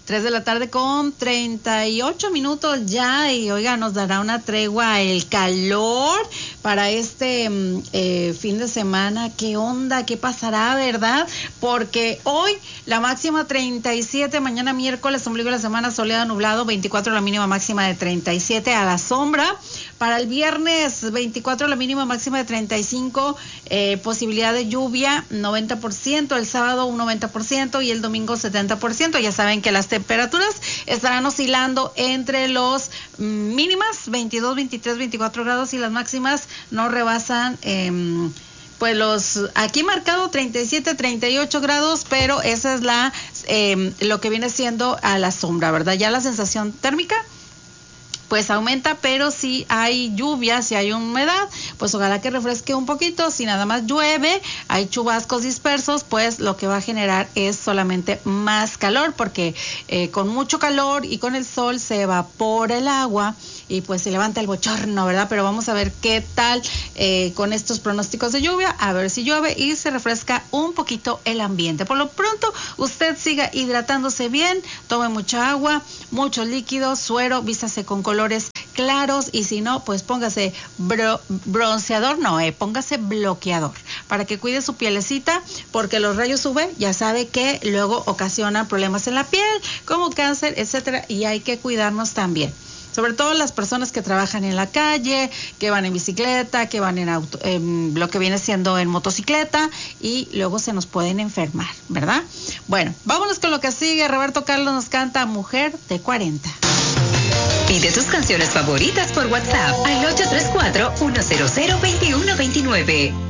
3 de la tarde con 38 minutos ya, y oiga, nos dará una tregua el calor para este fin de semana. ¿Qué onda? ¿Qué pasará, verdad? Porque hoy la máxima 37, mañana miércoles, ombligo de la semana, soleado, nublado, 24 la mínima, máxima de 37 a la sombra. Para el viernes 24 la mínima, máxima de 35, posibilidad de lluvia 90%, el sábado un 90% y el domingo 70%. Ya saben que las temperaturas estarán oscilando entre los mínimas 22, 23, 24 grados y las máximas no rebasan pues los aquí marcado 37, 38 grados, pero esa es lo que viene siendo a la sombra, ¿verdad? Ya la sensación térmica pues aumenta, pero si hay lluvia, si hay humedad, pues ojalá que refresque un poquito. Si nada más llueve, hay chubascos dispersos, pues lo que va a generar es solamente más calor, porque con mucho calor y con el sol se evapora el agua y pues se levanta el bochorno, ¿verdad? Pero vamos a ver qué tal con estos pronósticos de lluvia, a ver si llueve y se refresca un poquito el ambiente. Por lo pronto, usted siga hidratándose bien, tome mucha agua, mucho líquido, suero, vístase con colores claros, y si no, pues póngase bronceador, póngase bloqueador para que cuide su pielecita, porque los rayos UV ya sabe que luego ocasionan problemas en la piel, como cáncer, etcétera, y hay que cuidarnos también. Sobre todo las personas que trabajan en la calle, que van en bicicleta, que van en auto, lo que viene siendo en motocicleta, y luego se nos pueden enfermar, ¿verdad? Bueno, vámonos con lo que sigue. Roberto Carlos nos canta Mujer de 40. Pide tus canciones favoritas por WhatsApp al 834-100-2129.